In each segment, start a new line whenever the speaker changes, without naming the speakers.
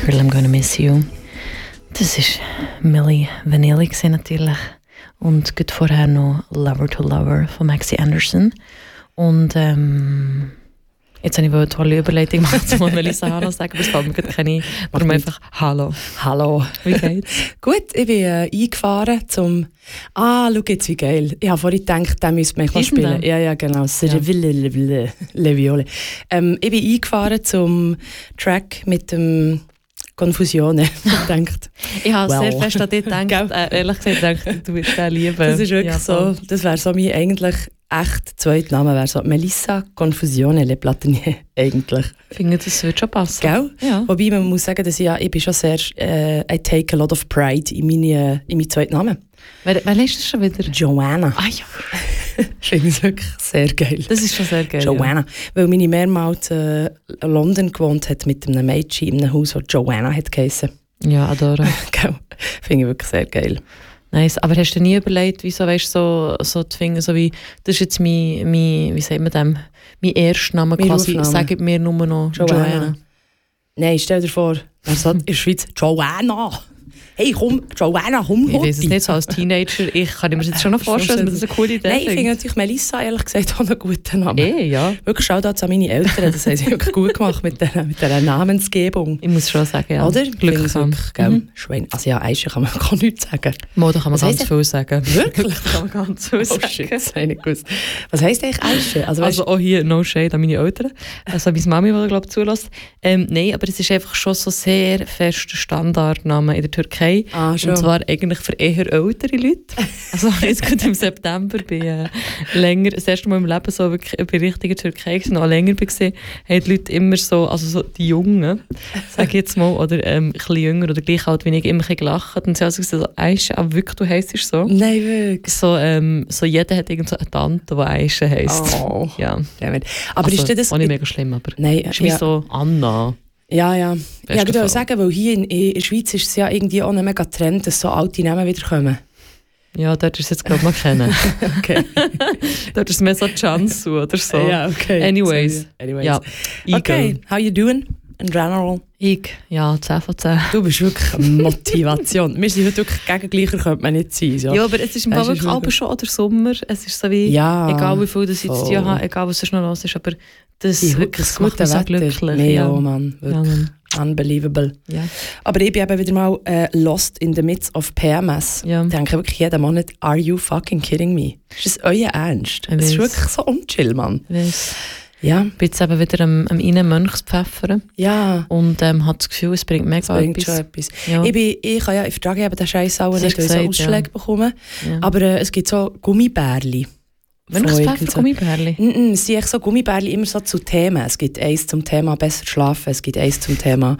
Girl, I'm Gonna Miss You. Das war Milli Vanilli natürlich. Und gut vorher noch Lover to Lover von Maxi Anderson. Und jetzt habe ich eine tolle Überleitung gemacht, zu Melissa Hallo sagen, aber es fällt mir gerade keine. Darum einfach Hallo.
Hallo.
Wie geht's?
Gut, ich bin eingefahren zum... schau jetzt, wie geil. Ich habe vorhin gedacht, den müsste man spielen. Ja, genau. Le Viole. Ich bin eingefahren zum Track mit dem Confusione.
Ich habe sehr fest an dich gedacht. Ehrlich gesagt, du wirst den lieben.
Das ist wirklich so. Das wäre so mein eigentlich echt zweiter Name. Wäre so Melissa Confusione Le Platinier eigentlich.
Ich finde, das würde schon passen.
Gell? Ja. Wobei man muss sagen, dass ich bin schon sehr... I take a lot of pride in meinen zweiten Namen.
Wer ist das schon wieder?
Joanna.
Ah ja.
Ich finde es wirklich sehr geil.
Das ist schon sehr geil.
Joanna. Ja. Weil meine mehrmals in London gewohnt hat mit einem Mädchen in einem Haus, das Joanna hat geheissen.
Ja, adore.
Finde ich wirklich sehr geil.
Nice. Aber hast du nie überlegt, wieso weißt so die Finger, so wie, das ist jetzt mein wie sagt man dem, mein Erstname quasi, sag mir nur noch Joanna.
Nein, stell dir vor, er sagt in der Schweiz Joanna. Hey, komm, Joanna, komm.
Ich weiß es nicht, so als Teenager, kann ich mir jetzt schon noch vorstellen, dass das eine coole Idee ist.
Nein, ich finde natürlich Melissa, ehrlich gesagt, auch einen guten Namen.
Ja.
Wirklich Shoutouts an meine Eltern, das haben sie wirklich gut gemacht mit dieser Namensgebung.
Ich muss schon sagen, ja.
Oder?
Glück haben.
Schwein. Also ja, Aische kann man gar nichts sagen.
Da kann man ganz viel sagen.
Wirklich?
Da kann man ganz viel sagen.
Oh shit, das habe ich nicht gewusst. Was heisst eigentlich Aische?
Also auch hier no shade an meine Eltern. Also meine Mami, die glaube ich zulässt. Nein, aber es ist einfach schon so sehr fester Standardname in der Türkei. Und zwar eigentlich für eher ältere Leute. Also jetzt gerade im September bin länger, das erste Mal im Leben so wirklich bei richtiger Türkei noch länger war, haben die Leute immer so, also so die Jungen, sage ich jetzt mal, oder ein bisschen jünger oder gleich alt wie ich, immer gelacht und sie haben also gesagt, so, Aische, aber wirklich, du heisst so?
Nein, wirklich?
So jeder hat irgend so eine Tante, die Aische heisst.
Oh.
Ja.
Aber
also,
ist das...
Auch nicht mega schlimm, aber
nein,
ist wie so Anna.
Ja. Ja, ich würde sagen, weil hier in der Schweiz ist es ja irgendwie auch ein mega Trend, dass so alte Namen wiederkommen.
Ja, dort ist es jetzt gerade noch kennen.
Okay.
Dort ist es mehr so Chansu oder so.
Ja, okay.
Anyways.
Ja. Okay, how you doing in general?
Ja, 10 von 10.
Du bist wirklich eine Motivation. Wir sind heute wirklich gegengleicher, könnte man nicht sein. So.
Ja, aber es ist im Fall wirklich aber schon oder Sommer. Es ist so wie, egal wie viel das jetzt zu tun hat, egal was es noch los ist, aber das wirklich das macht mich so glücklich.
Nee, oh Mann, wirklich. Ja, unbelievable.
Ja.
Aber ich bin eben wieder mal lost in the midst of PMS. Ja. Ich denke wirklich jeden Monat, are you fucking kidding me? Ist das euer Ernst? Es ist wirklich so unchill, Mann. Ja.
Ich bin jetzt eben wieder am Innen Mönchspfeffern.
Ja.
Und habe das Gefühl, es bringt mega
etwas. Ja. Ich vertrage eben den Scheiß auch nicht, weil ich so Ausschläge bekomme. Ja. Aber es gibt so Gummibärli.
Mönchspfeffer-Gummibärli?
Es sind echt so Gummibärli immer so zu Themen. Es gibt eins zum Thema besser schlafen, es gibt eins zum Thema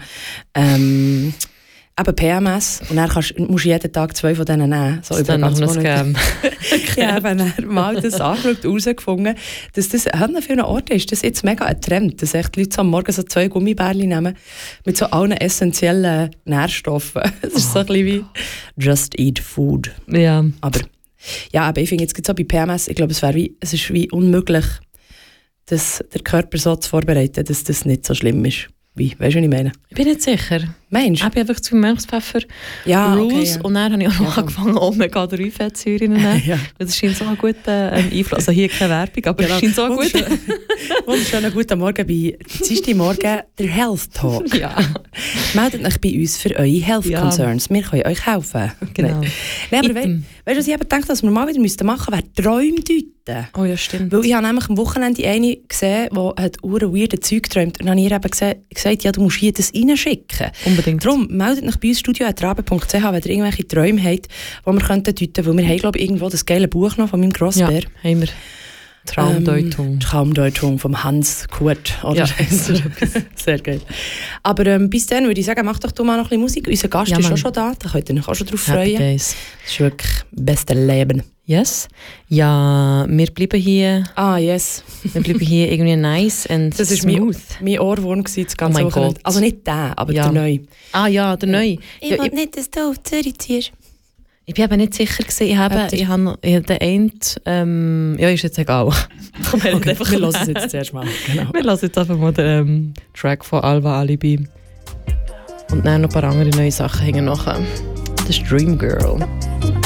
eben PMS. Und dann musst du jeden Tag 2 von denen nehmen. So
über ganz Monate.
Ich habe dann mal das angeschaut und herausgefunden, dass das an vielen Orten ist. Das ist jetzt mega ein Trend, dass echt die Leute am Morgen so 2 Gummibärli nehmen mit so allen essentiellen Nährstoffen. Das ist so ein bisschen wie just eat food.
Ja.
Aber ich finde jetzt so bei PMS, ich glaube, es ist wie unmöglich, dass der Körper so zu vorbereiten, dass das nicht so schlimm ist. Wie? Weißt du, was ich meine?
Ich bin nicht sicher.
Meinst du?
Ich habe einfach zu Mönchspfeffer
Rules.
Okay, ja. Und dann habe ich auch noch angefangen, Omega-3-Fettsäuren zu nehmen. Ja. Das scheint so ein guter Einfluss. Also hier keine Werbung, aber es scheint so gut.
Wunderschönen guten Morgen bei Dienstagmorgen, der Health Talk.
Ja.
Meldet euch bei uns für eure Health Concerns. Wir können euch helfen.
Genau.
Nein, aber weißt du, was ich eben gedacht, dass wir mal wieder machen müssten, wäre Träume deuten.
Oh ja, stimmt.
Weil ich habe nämlich am Wochenende eine gesehen, die hat weirde Zeug geträumt. Und dann habe ich ihr eben gesagt, ja, du musst hier das reinschicken.
Unbedingt.
Darum meldet euch bei uns studio@rabe.ch, wenn ihr irgendwelche Träume habt, die wir deuten könnten. Weil wir haben, glaube ich, irgendwo das geile Buch noch von meinem Grossbär.
Ja, haben wir. Traumdeutung.
Traumdeutung vom Hans Kurt. Oder? Ja. Sehr geil. Aber bis dann würde ich sagen, mach doch du mal noch ein bisschen Musik. Unser Gast ist auch schon da, da könnt ihr euch auch schon drauf freuen.
Days.
Das ist wirklich das beste Leben.
Yes. Ja, wir bleiben hier.
Ah, yes.
Wir bleiben hier irgendwie nice and
das
smooth.
Das war mein Ohrwurm, das ganze
Wochenende.
Also nicht der, aber der neue.
Ah ja, der neue.
Ich will nicht, dass du auf Zürich ziehst.
Ich bin eben nicht sicher gewesen. Ich habe den einen, ja, ist jetzt egal.
Okay, wir hören es jetzt zuerst mal. Genau.
Wir hören jetzt einfach mal den Track von Alva Alibi. Und dann noch ein paar andere neue Sachen hängen nachher. Das ist Dream Girl.